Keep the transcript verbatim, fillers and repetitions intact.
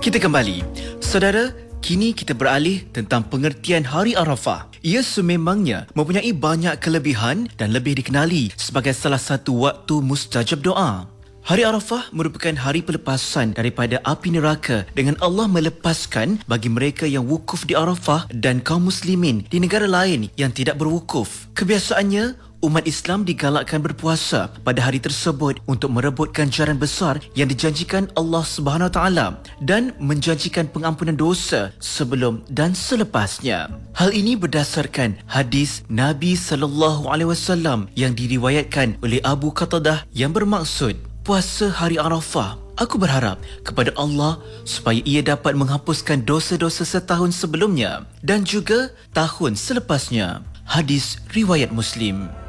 Kita kembali. Saudara, kini kita beralih tentang pengertian Hari Arafah. Ia sememangnya mempunyai banyak kelebihan dan lebih dikenali sebagai salah satu waktu mustajab doa. Hari Arafah merupakan hari pelepasan daripada api neraka dengan Allah melepaskan bagi mereka yang wukuf di Arafah dan kaum muslimin di negara lain yang tidak berwukuf. Kebiasaannya, umat Islam digalakkan berpuasa pada hari tersebut untuk merebut ganjaran besar yang dijanjikan Allah Subhanahu Wa Taala dan menjanjikan pengampunan dosa sebelum dan selepasnya. Hal ini berdasarkan hadis Nabi sallallahu alaihi wasallam yang diriwayatkan oleh Abu Qatadah yang bermaksud puasa hari Arafah. Aku berharap kepada Allah supaya ia dapat menghapuskan dosa-dosa setahun sebelumnya dan juga tahun selepasnya. Hadis riwayat Muslim.